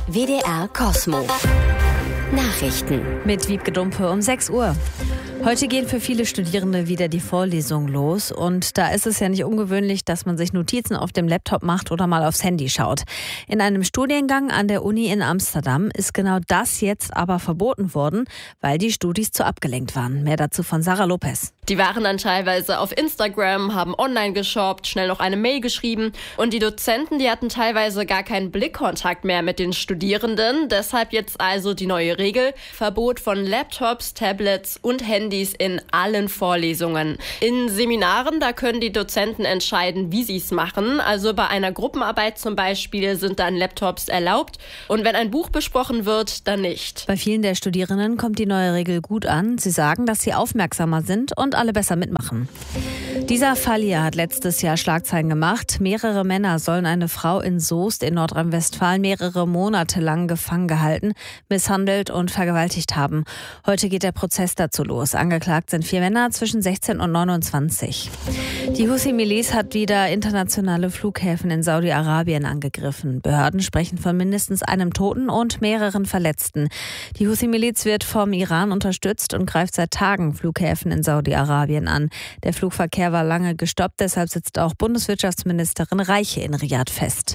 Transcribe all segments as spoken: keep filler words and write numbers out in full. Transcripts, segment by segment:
W D R Cosmo. Nachrichten mit Wiebke Dumpe um sechs Uhr. Heute gehen für viele Studierende wieder die Vorlesungen los und da ist es ja nicht ungewöhnlich, dass man sich Notizen auf dem Laptop macht oder mal aufs Handy schaut. In einem Studiengang an der Uni in Amsterdam ist genau das jetzt aber verboten worden, weil die Studis zu abgelenkt waren. Mehr dazu von Sarah Lopez. Die waren dann teilweise auf Instagram, haben online geshoppt, schnell noch eine Mail geschrieben und die Dozenten, die hatten teilweise gar keinen Blickkontakt mehr mit den Studierenden. Deshalb jetzt also die neue Regel: Verbot von Laptops, Tablets und Handys in allen Vorlesungen. In Seminaren, da können die Dozenten entscheiden, wie sie es machen. Also bei einer Gruppenarbeit zum Beispiel sind dann Laptops erlaubt und wenn ein Buch besprochen wird, dann nicht. Bei vielen der Studierenden kommt die neue Regel gut an. Sie sagen, dass sie aufmerksamer sind und alle besser mitmachen. Dieser Fall hier hat letztes Jahr Schlagzeilen gemacht. Mehrere Männer sollen eine Frau in Soest in Nordrhein-Westfalen mehrere Monate lang gefangen gehalten, misshandelt und vergewaltigt haben. Heute geht der Prozess dazu los. Angeklagt sind vier Männer zwischen sechzehn und neunundzwanzig. Die Houthi-Miliz hat wieder internationale Flughäfen in Saudi-Arabien angegriffen. Behörden sprechen von mindestens einem Toten und mehreren Verletzten. Die Houthi-Miliz wird vom Iran unterstützt und greift seit Tagen Flughäfen in Saudi-Arabien an. Der Flugverkehr war lange gestoppt, deshalb sitzt auch Bundeswirtschaftsministerin Reiche in Riyadh fest.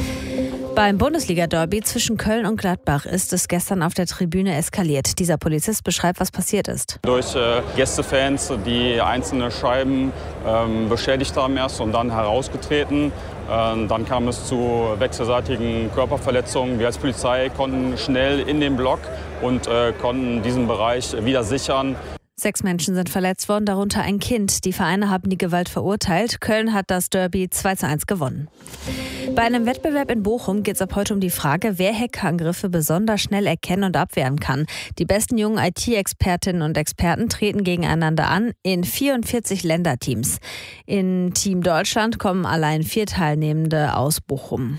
Beim Bundesliga-Derby zwischen Köln und Gladbach ist es gestern auf der Tribüne eskaliert. Dieser Polizist beschreibt, was passiert ist. Durch äh, Gästefans, die einzelne Scheiben ähm, beschädigt haben erst und dann herausgetreten. Äh, dann kam es zu wechselseitigen Körperverletzungen. Wir als Polizei konnten schnell in den Block und äh, konnten diesen Bereich wieder sichern. Sechs Menschen sind verletzt worden, darunter ein Kind. Die Vereine haben die Gewalt verurteilt. Köln hat das Derby zwei zu eins gewonnen. Bei einem Wettbewerb in Bochum geht es ab heute um die Frage, wer Hackerangriffe besonders schnell erkennen und abwehren kann. Die besten jungen I T-Expertinnen und Experten treten gegeneinander an in vierundvierzig Länderteams. In Team Deutschland kommen allein vier Teilnehmende aus Bochum.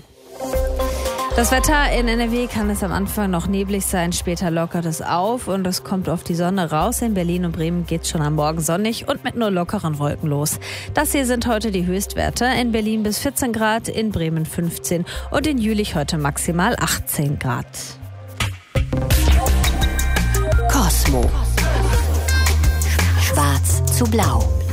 Das Wetter in N R W kann es am Anfang noch neblig sein, später lockert es auf und es kommt auf die Sonne raus. In Berlin und Bremen geht es schon am Morgen sonnig und mit nur lockeren Wolken los. Das hier sind heute die Höchstwerte. In Berlin bis vierzehn Grad, in Bremen fünfzehn und in Jülich heute maximal achtzehn Grad. Cosmo. Schwarz zu blau.